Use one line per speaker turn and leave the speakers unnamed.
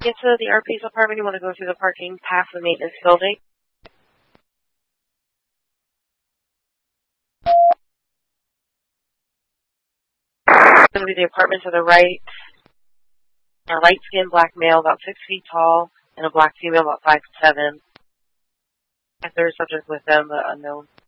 get to the RP's apartment, you want to go through the parking past the maintenance building. It's going to be the apartment to the right. A light-skinned black male, about 6 feet tall, and a black female, about 5'7". A third subject with them, but unknown.